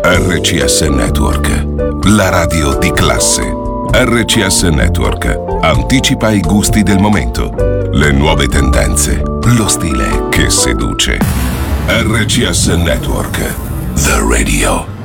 RCS Network, la radio di classe. RCS Network anticipa i gusti del momento, le nuove tendenze, lo stile che seduce. RCS Network, the radio.